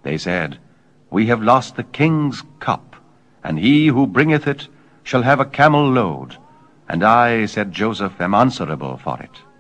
They said, We have lost the king's cup, and he who bringeth it shall have a camel load. And I, said Joseph, am answerable for it.